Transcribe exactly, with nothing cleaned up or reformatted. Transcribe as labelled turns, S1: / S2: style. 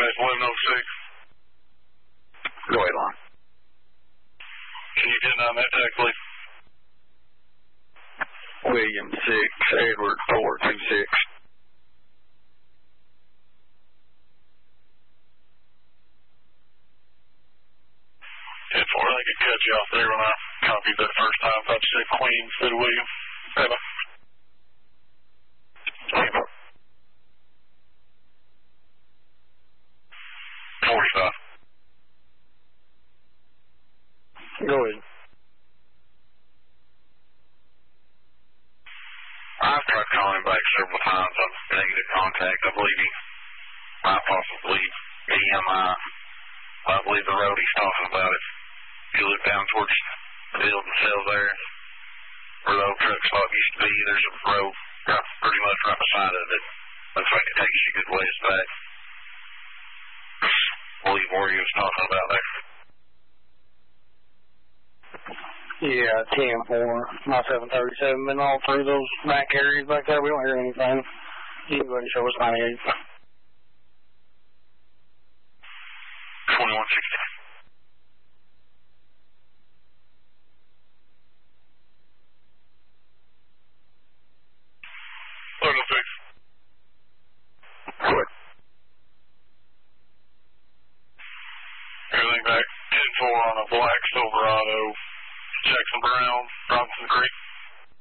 S1: dispatch eleven oh six.
S2: Go ahead, Lon.
S1: Can you get on that tag, please?
S2: William six, Edward four two six.
S1: ten four, I think it cut you off there when I copied that first time. I thought you said Queen instead of William. Bye-bye. forty-five.
S2: Go ahead.
S1: I've tried calling him back several times on negative contact. I believe he might possibly be M I. I believe the road he's talking about it. If you look down towards the building cell there, where the old truck stop used to be, there's a road right, pretty much right beside of it. Looks like it takes you a good ways back. I believe where he was talking about there.
S2: Yeah, ten four, my seven thirty-seven, been all through those back areas back there. We don't hear anything. You can go ahead and show us ninety-eight.
S1: twenty-one sixty. eleven oh six.
S2: Good.
S1: Everything back ten four on a black Silverado, Jackson Brown, Robinson Creek.